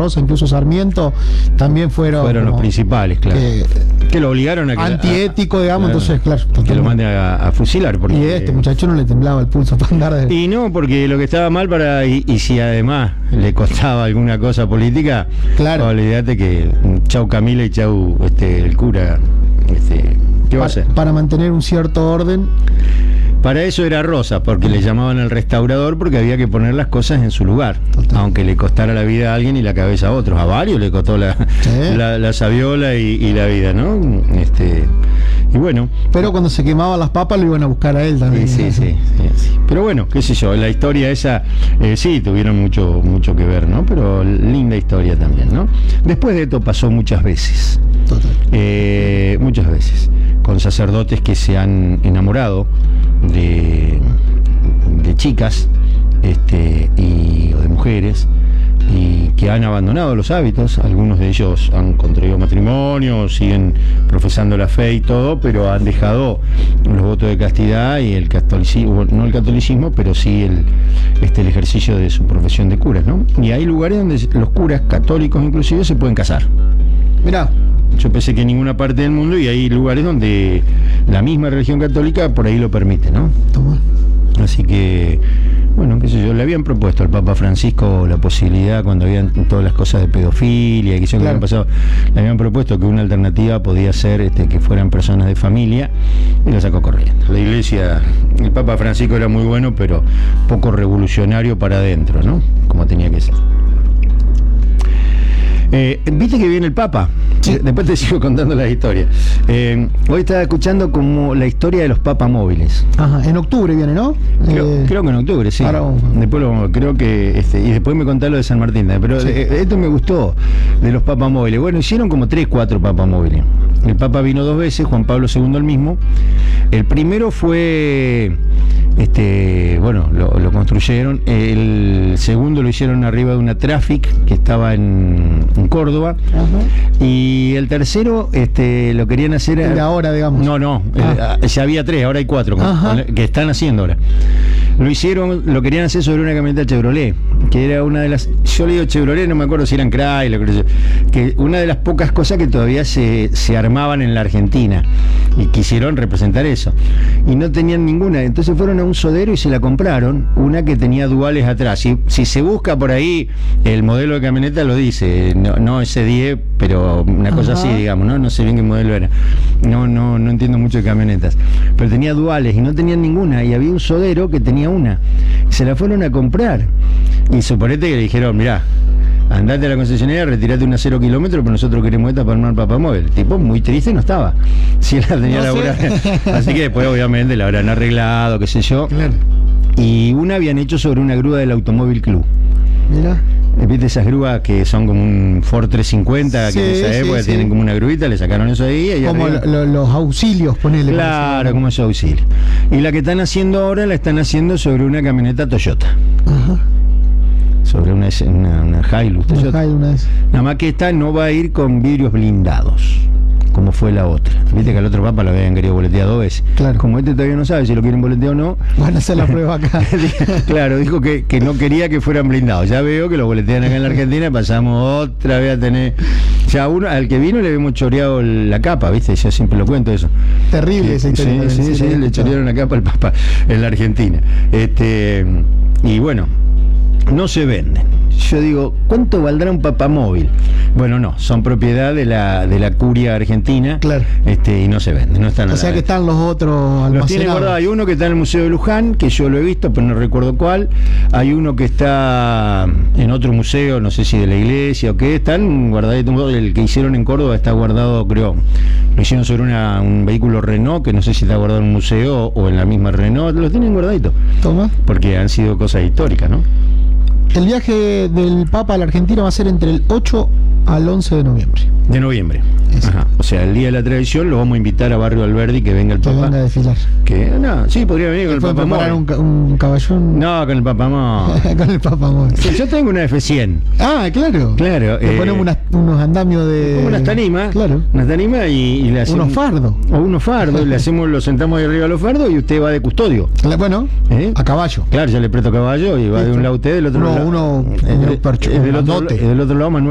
Rosa, incluso Sarmiento, también fueron los principales, claro. Que lo obligaron a que... Antiético, digamos, claro, entonces, claro. Que lo mande a fusilar. Porque, y este muchacho no le temblaba el pulso para andar de... Y no, porque lo que estaba mal y si además le costaba alguna cosa política, claro, olvídate que chau Camila y chau el cura, ¿qué va a hacer? Para mantener un cierto orden. Para eso era Rosa, porque le llamaban el restaurador, porque había que poner las cosas en su lugar. Total. Aunque le costara la vida a alguien y la cabeza a otros. A varios le costó la sabiola y la vida, ¿no? Y bueno. Pero cuando se quemaban las papas lo iban a buscar a él también. Sí. Pero bueno, qué sé yo, la historia esa, sí, tuvieron mucho que ver, ¿no? Pero linda historia también, ¿no? Después de esto pasó muchas veces. Total. Muchas veces. Con sacerdotes que se han enamorado de chicas o de mujeres y que han abandonado los hábitos. Algunos de ellos han contraído matrimonio, siguen profesando la fe y todo, pero han dejado los votos de castidad y el catolicismo, no el catolicismo, pero sí el ejercicio de su profesión de curas, ¿no? Y hay lugares donde los curas católicos inclusive se pueden casar. Mirá. Yo pensé que en ninguna parte del mundo, y hay lugares donde la misma religión católica por ahí lo permite, ¿no? Toma. Así que, bueno, qué sé yo, le habían propuesto al Papa Francisco la posibilidad, cuando habían todas las cosas de pedofilia y que habían pasado, le habían propuesto que una alternativa podía ser que fueran personas de familia, y lo sacó corriendo. La Iglesia, el Papa Francisco era muy bueno, pero poco revolucionario para adentro, ¿no? Como tenía que ser. ¿Viste que viene el Papa? Sí. Después te sigo contando la historia. Hoy estaba escuchando como la historia de los papamóviles. Ajá, en octubre viene, ¿no? Creo que en octubre, sí. Después creo que y después me contá lo de San Martín. Pero sí, esto me gustó de los papamóviles. Bueno, hicieron como 3, 4 papamóviles. El Papa vino 2 veces, Juan Pablo II el mismo. El primero fue lo construyeron. El segundo lo hicieron arriba de una Traffic que estaba en Córdoba. Ajá. Y el tercero lo querían hacer de ahora, digamos. No, ya había 3, ahora hay 4 que están haciendo ahora. Lo querían hacer sobre una camioneta Chevrolet, que era una de las, yo le digo Chevrolet, no me acuerdo si eran Chrysler, que una de las pocas cosas que todavía se armaban en la Argentina, y quisieron representar eso, y no tenían ninguna, entonces fueron a un sodero y se la compraron, una que tenía duales atrás. Si se busca por ahí, el modelo de camioneta lo dice, no S10, pero una cosa así, digamos, no sé bien qué modelo era, no entiendo mucho de camionetas, pero tenía duales y no tenían ninguna, y había un sodero que tenía una, se la fueron a comprar, y suponete que le dijeron, mirá, andate a la concesionaria, retirate unos 0 kilómetros, pero nosotros queremos esta para armar papamóvil. El tipo muy triste no estaba, si él la tenía laburada. Así que después obviamente la habrán arreglado, qué sé yo. Claro. Y una habían hecho sobre una grúa del Automóvil Club. Mira. ¿Viste esas grúas que son como un Ford 350, que en esa época tienen como una gruita? Le sacaron eso ahí. Como los auxilios, ponele. Claro, como esos auxilios. Y la que están haciendo ahora la están haciendo sobre una camioneta Toyota. Ajá. Sobre una Hilux Toyota. Nada más que esta no va a ir con vidrios blindados, como fue la otra. Viste que al otro Papa lo habían querido boletear 2 veces. Claro. Como todavía no sabe si lo quieren boletear o no, van a hacer la prueba acá. Claro, dijo que no quería que fueran blindados. Ya veo que lo boletean acá en la Argentina, pasamos otra vez a tener... Ya al que vino le habíamos choreado la capa, ¿viste? Yo siempre lo cuento eso. Terrible esa historia. Sí, le chorearon la capa al Papa en la Argentina. Y bueno, no se venden. Yo digo, ¿cuánto valdrá un papamóvil? Bueno, no, son propiedad de la curia argentina. Claro. Y no se venden, no están. O sea que están los otros almacenados. Los tienen guardados. Hay uno que está en el Museo de Luján, que yo lo he visto, pero no recuerdo cuál. Hay uno que está en otro museo, no sé si de la iglesia o qué. Están guardaditos. El que hicieron en Córdoba está guardado, creo. Lo hicieron sobre un vehículo Renault, que no sé si está guardado en un museo o en la misma Renault. Los tienen guardaditos. Toma. Porque han sido cosas históricas, ¿no? El viaje del Papa a la Argentina va a ser entre el 8 al 11 de noviembre. De noviembre. Ajá. O sea, el día de la tradición lo vamos a invitar a Barrio Alberdi, que venga el Papa. Que venga a desfilar. Sí, podría venir con el Papa preparar un caballón. No, con el Papa Móvil. Con el Papa Móvil. Sí, yo tengo una F100. Ah, claro. Claro. Le ponemos unos andamios de... Como unas tanimas. Claro. Unas tanimas y le hacemos... Unos fardos. O unos fardos. Lo sentamos ahí arriba de los fardos y usted va de custodio. Bueno, a caballo. Claro, ya le presto caballo y va de un lado usted, del otro lado. Del otro lado, Manuel.